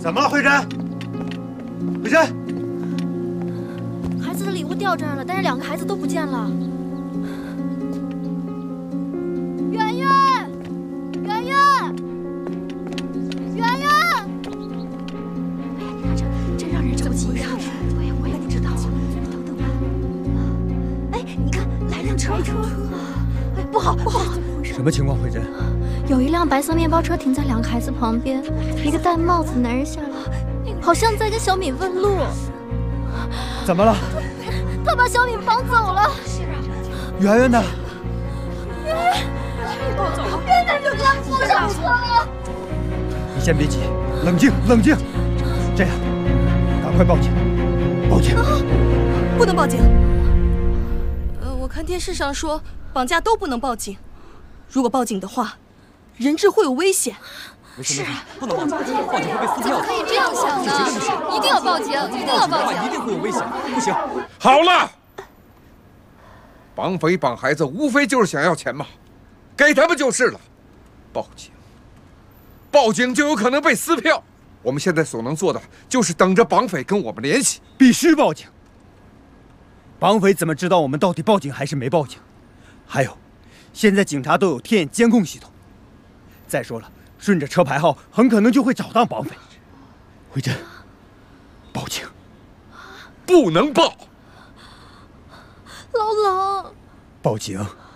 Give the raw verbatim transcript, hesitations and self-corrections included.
怎么了，慧珍？慧珍， 孩子的礼物掉这儿了，但是两个孩子都不见了。圆圆，圆圆，圆圆！这真让人着急呀！对，我也不知道。等等吧。哎，你看，来辆车车。哎，不好，不好！ 什么情况，慧珍？ 有一辆白色面包车停在两个孩子旁边，一个戴帽子的男人下来，好像在跟小敏问路。 怎么了？ 他把小敏绑走了。 圆圆呢？ 圆圆，抱走了。圆圆就跟扶上车了。 你先别急，冷静，冷静。这样，赶快报警！报警！ 啊、不能报警。呃，我看电视上说绑架都不能报警，如果报警的话。 人质会有危险， 是啊，不能报警，报警会被撕票。 怎么可以这样想呢？一定要报警，一定要报警！ 一定会有危险，不行。 好了，绑匪绑孩子，无非就是想要钱嘛，给他们就是了。报警，报警就有可能被撕票。我们现在所能做的就是等着绑匪跟我们联系， 必须报警。绑匪怎么知道我们到底报警还是没报警？还有，现在警察都有天眼监控系统。 再说了，顺着车牌号，很可能就会找到绑匪。慧珍，报警！ 不能报！ 老冷， 报警！